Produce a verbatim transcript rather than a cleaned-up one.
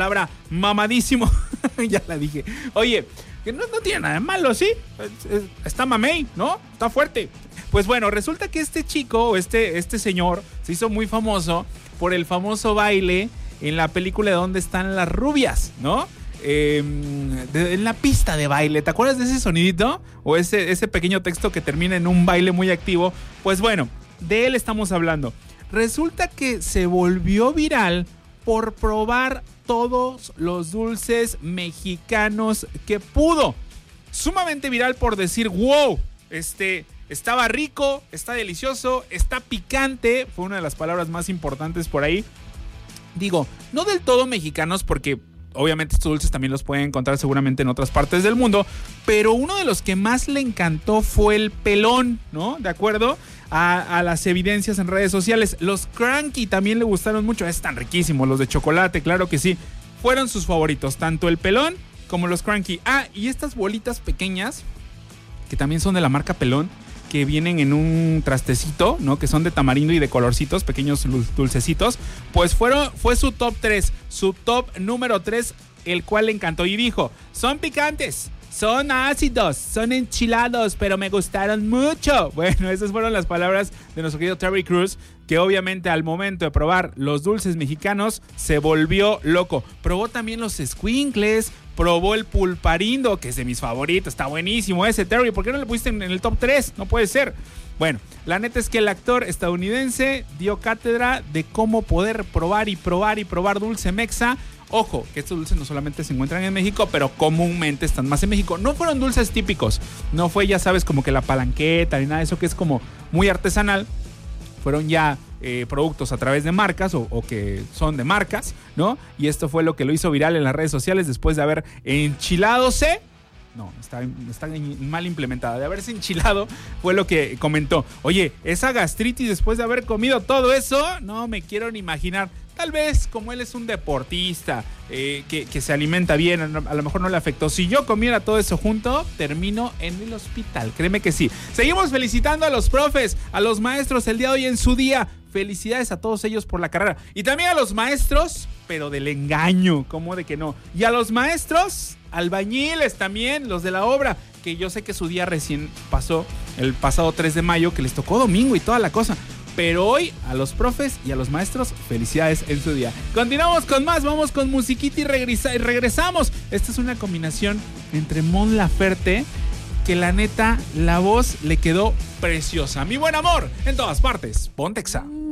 palabra mamadísimo. Ya la dije. Oye, que no, no tiene nada de malo, ¿sí? Es, es, está mamey, ¿no? Está fuerte. Pues bueno, resulta que este chico, este, este señor, se hizo muy famoso por el famoso baile en la película de ¿Dónde están las rubias?, ¿no? Eh, de, en la pista de baile. ¿Te acuerdas de ese sonidito? O ese, ese pequeño texto que termina en un baile muy activo. Pues bueno, de él estamos hablando. Resulta que se volvió viral por probar todos los dulces mexicanos que pudo. Sumamente viral por decir, wow, este, estaba rico, está delicioso, está picante. Fue una de las palabras más importantes por ahí. Digo, no del todo mexicanos porque obviamente estos dulces también los pueden encontrar seguramente en otras partes del mundo, pero uno de los que más le encantó fue el pelón, ¿no? De acuerdo a, a las evidencias en redes sociales. Los Cranky también le gustaron mucho, están riquísimos, los de chocolate, claro que sí. Fueron sus favoritos, tanto el pelón como los Cranky. Ah, y estas bolitas pequeñas, que también son de la marca Pelón, que vienen en un trastecito, ¿no? Que son de tamarindo y de colorcitos, pequeños dulcecitos. Pues fueron, fue su top tres, su top número tres, el cual le encantó y dijo, son picantes, son ácidos, son enchilados, pero me gustaron mucho. Bueno, esas fueron las palabras de nuestro querido Terry Crews, que obviamente al momento de probar los dulces mexicanos se volvió loco. Probó también los escuincles, probó el pulparindo, que es de mis favoritos, está buenísimo ese, Terry. ¿Por qué no le pusiste en el top tres? No puede ser. Bueno, la neta es que el actor estadounidense dio cátedra de cómo poder probar y probar y probar dulce mexa. Ojo, que estos dulces no solamente se encuentran en México, pero comúnmente están más en México. No fueron dulces típicos, no fue, ya sabes, como que la palanqueta ni nada de eso, que es como muy artesanal. Fueron ya eh, productos a través de marcas o, o que son de marcas, ¿no? Y esto fue lo que lo hizo viral en las redes sociales después de haber enchiladose. No, está, está mal implementada. De haberse enchilado fue lo que comentó. Oye, esa gastritis después de haber comido todo eso, no me quiero ni imaginar. Tal vez como él es un deportista eh, que, que se alimenta bien, a lo mejor no le afectó. Si yo comiera todo eso junto, termino en el hospital. Créeme que sí. Seguimos felicitando a los profes, a los maestros el día de hoy en su día. Felicidades a todos ellos por la carrera. Y también a los maestros, pero del engaño, ¿cómo de que no? Y a los maestros albañiles también, los de la obra, que yo sé que su día recién pasó, el pasado tres de mayo, que les tocó domingo y toda la cosa. Pero hoy a los profes y a los maestros, felicidades en su día. Continuamos con más, vamos con musiquita y, regresa, y regresamos. Esta es una combinación entre Mon Laferte, que la neta, la voz le quedó preciosa. Mi buen amor, en todas partes, Ponte Exa.